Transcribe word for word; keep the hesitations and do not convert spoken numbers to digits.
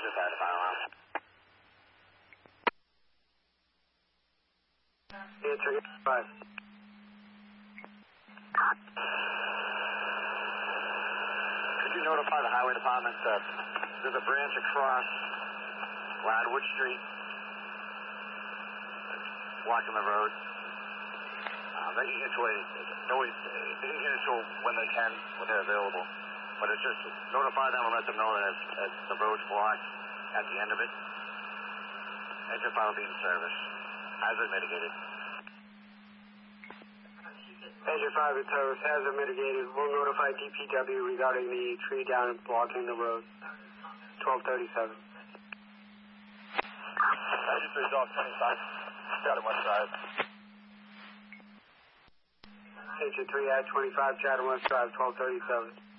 Engine fire to fire alarm. Answer five. Could you notify the highway department that there's a branch across Ladwood Street, blocking the road? Uh, they can get to a, always, they can get into when they can, when they're available. But it's just notify them and let them know that as, as the road's blocked at the end of it, engine fire will be in service. Hazard mitigated. Engine five is service, hazard mitigated. We'll notify D P W regarding the tree down and blocking the road. twelve thirty-seven. Engine three is off twenty-five. Chatham West Drive. Engine three at twenty-five, Chatham West Drive, twelve thirty-seven.